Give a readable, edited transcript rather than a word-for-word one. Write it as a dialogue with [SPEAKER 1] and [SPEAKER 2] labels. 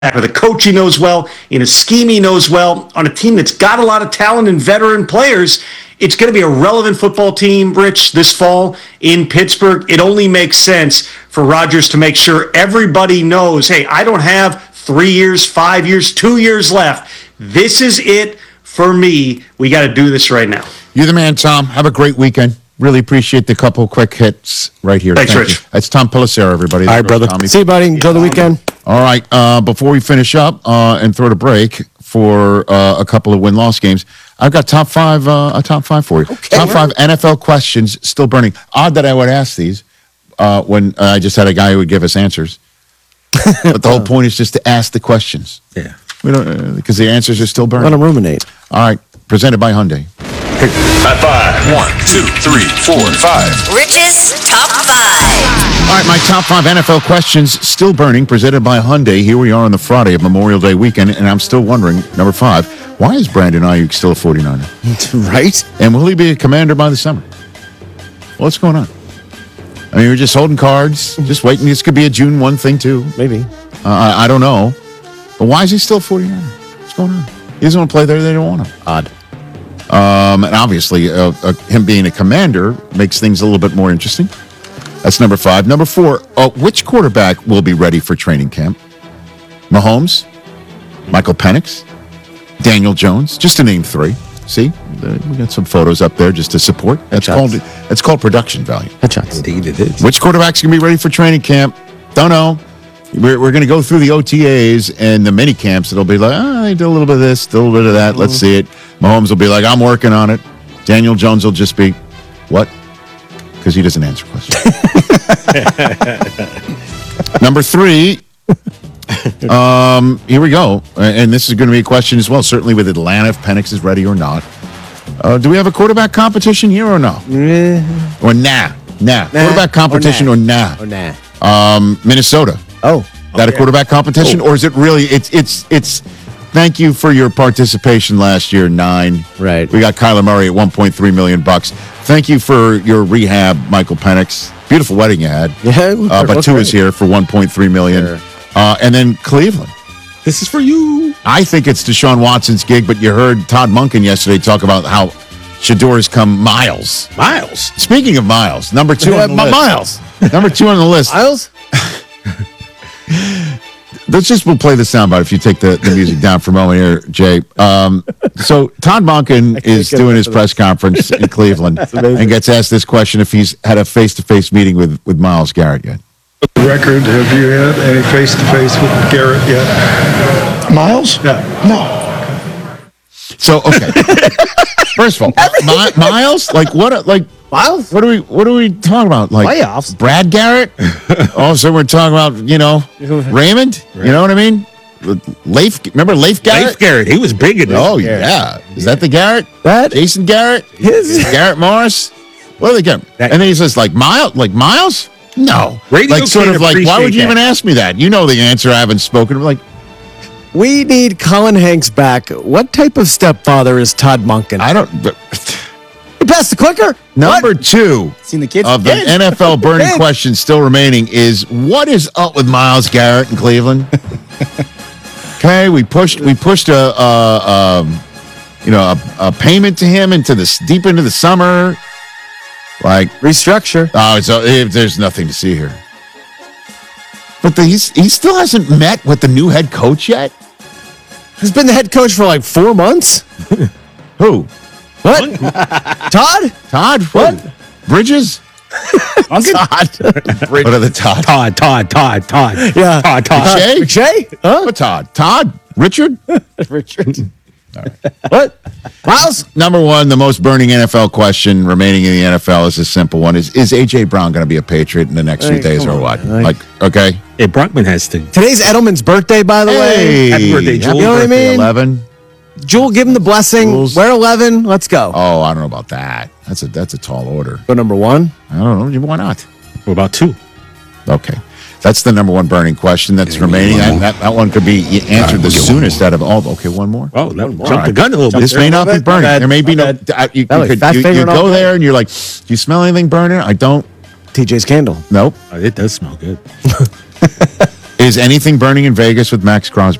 [SPEAKER 1] where the coach he knows well, in a scheme he knows well, on a team that's got a lot of talent and veteran players. It's going to be a relevant football team, Rich, this fall in Pittsburgh. It only makes sense for Rodgers to make sure everybody knows, hey, I don't have 3 years, 5 years, 2 years left. This is it for me. We got to do this right now.
[SPEAKER 2] You're the man, Tom. Have a great weekend. Really appreciate the couple quick hits right here.
[SPEAKER 1] Thanks,
[SPEAKER 2] Thank
[SPEAKER 1] Rich.
[SPEAKER 2] you. That's Tom Pelissero, everybody.
[SPEAKER 3] All right, brother.
[SPEAKER 2] Tommy.
[SPEAKER 3] See you, buddy. Enjoy the weekend.
[SPEAKER 2] All right. Before we finish up and throw the break for a couple of win-loss games, I've got a top five for you.
[SPEAKER 3] Okay.
[SPEAKER 2] Top five NFL questions still burning. Odd that I would ask these when I just had a guy who would give us answers. But the whole point is just to ask the questions.
[SPEAKER 3] Yeah.
[SPEAKER 2] We don't because the answers are still burning.
[SPEAKER 3] Let them ruminate.
[SPEAKER 2] All right. Presented by Hyundai.
[SPEAKER 4] High five. 1, 2, 3, 4, 5.
[SPEAKER 5] Rich's Top 5.
[SPEAKER 2] All right, my top five NFL questions still burning, presented by Hyundai. Here we are on the Friday of Memorial Day weekend, and I'm still wondering, number 5, why is Brandon Ayuk still a 49er?
[SPEAKER 3] Right?
[SPEAKER 2] And will he be a commander by the summer? What's going on? I mean, we're just holding cards, just waiting. This could be a June 1 thing, too.
[SPEAKER 3] Maybe.
[SPEAKER 2] I don't know. But why is he still a 49er? What's going on? He doesn't want to play there. They don't want him.
[SPEAKER 3] Odd.
[SPEAKER 2] And obviously, him being a commander makes things a little bit more interesting. That's number 5. Number 4, which quarterback will be ready for training camp? Mahomes, Michael Penix, Daniel Jones, just to name 3. See, we got some photos up there just to support. That's called production value.
[SPEAKER 3] Headshots. Indeed it is.
[SPEAKER 2] Which quarterback's going to be ready for training camp? Don't know. We're going to go through the OTAs and the mini camps. It'll be like, I did a little bit of this, did a little bit of that. Let's see it. Mahomes will be like, I'm working on it. Daniel Jones will just be, what? Because he doesn't answer questions. Number 3, here we go. And this is going to be a question as well, certainly with Atlanta, if Penix is ready or not. Do we have a quarterback competition here or no? Or nah? Quarterback competition or nah?
[SPEAKER 3] Or nah.
[SPEAKER 2] Minnesota.
[SPEAKER 3] Oh.
[SPEAKER 2] Is that a quarterback competition? Or is it really, it's thank you for your participation last year, 9.
[SPEAKER 3] Right.
[SPEAKER 2] We got Kyler Murray at $1.3 million. Thank you for your rehab, Michael Penix. Beautiful wedding you had.
[SPEAKER 3] Yeah.
[SPEAKER 2] But 2 is here for $1.3 million.
[SPEAKER 3] Sure.
[SPEAKER 2] And then Cleveland.
[SPEAKER 3] This is for you.
[SPEAKER 2] I think it's Deshaun Watson's gig, but you heard Todd Monken yesterday talk about how Shador's come miles.
[SPEAKER 3] Miles.
[SPEAKER 2] Speaking of miles, number 2 on the list.
[SPEAKER 3] Miles.
[SPEAKER 2] Number 2 on the list.
[SPEAKER 3] Miles?
[SPEAKER 2] We'll play the soundbite if you take the music down for a moment here, Jay. So Todd Monken is doing his press conference in Cleveland and gets asked this question if he's had a face-to-face meeting with Myles Garrett yet.
[SPEAKER 6] Record, have you had any face-to-face with Garrett yet?
[SPEAKER 7] Miles?
[SPEAKER 6] Yeah.
[SPEAKER 7] No.
[SPEAKER 2] So, okay. First of all, Myles? Like, what? Like,
[SPEAKER 3] Miles?
[SPEAKER 2] What are we talking about? Like
[SPEAKER 3] Playoffs.
[SPEAKER 2] Brad Garrett? Oh, so we're talking about, Raymond? You know what I mean? Remember Leif Garrett?
[SPEAKER 3] Leif Garrett. He was big in this.
[SPEAKER 2] Oh, yeah. Is that the Garrett?
[SPEAKER 3] That?
[SPEAKER 2] Jason Garrett? Garrett Morris? What are they getting? And then he says, like Miles? No.
[SPEAKER 3] Radio
[SPEAKER 2] like, sort
[SPEAKER 3] can't
[SPEAKER 2] of like, why would you
[SPEAKER 3] appreciate
[SPEAKER 2] even
[SPEAKER 3] that.
[SPEAKER 2] ask me that? You know the answer. I haven't spoken. Like,
[SPEAKER 3] We need Colin Hanks back. What type of stepfather is Todd Monken?
[SPEAKER 2] I don't.
[SPEAKER 3] He passed the clicker?
[SPEAKER 2] Number
[SPEAKER 3] What?
[SPEAKER 2] 2
[SPEAKER 7] Seen the kids?
[SPEAKER 2] of the NFL burning
[SPEAKER 3] Kids.
[SPEAKER 2] question still remaining is what is up with Myles Garrett in Cleveland? Okay, we pushed a payment to him deep into the summer. Like
[SPEAKER 3] Restructure.
[SPEAKER 2] so there's nothing to see here. But he still hasn't met with the new head coach yet.
[SPEAKER 3] He's been the head coach for like 4 months.
[SPEAKER 2] Who?
[SPEAKER 3] What? Todd?
[SPEAKER 2] Todd?
[SPEAKER 3] What?
[SPEAKER 2] Bridges? Todd. What are the Todd?
[SPEAKER 3] Todd. Yeah.
[SPEAKER 2] Todd.
[SPEAKER 3] McShay? Huh?
[SPEAKER 2] What Todd? Todd? Richard?
[SPEAKER 3] Richard. What? Miles?
[SPEAKER 2] Number 1, the most burning NFL question remaining in the NFL is a simple one. Is A.J. Brown going to be a Patriot in the next few days or what? Like, okay.
[SPEAKER 8] Hey, Brockman has to.
[SPEAKER 3] Today's Edelman's birthday, by the way.
[SPEAKER 8] Happy birthday, Jewel.
[SPEAKER 3] You know what I mean?
[SPEAKER 2] 11.
[SPEAKER 3] Jewel, give him the blessing.
[SPEAKER 2] Jules.
[SPEAKER 3] Wear 11. Let's go.
[SPEAKER 2] Oh, I don't know about that. That's a tall order.
[SPEAKER 3] Go number 1.
[SPEAKER 2] I don't know. Why not?
[SPEAKER 8] What about 2?
[SPEAKER 2] Okay. That's the number 1 burning question that's remaining. That one could be answered the soonest out of all. Okay, one more.
[SPEAKER 8] Oh, jump the gun a little bit.
[SPEAKER 2] This may not be burning. There may be no. You
[SPEAKER 3] finger
[SPEAKER 2] go
[SPEAKER 3] on
[SPEAKER 2] there and you're like, do you smell anything burning? I don't.
[SPEAKER 3] TJ's candle.
[SPEAKER 2] Nope.
[SPEAKER 8] Oh, it does smell good.
[SPEAKER 2] Is anything burning in Vegas with Max Crosby?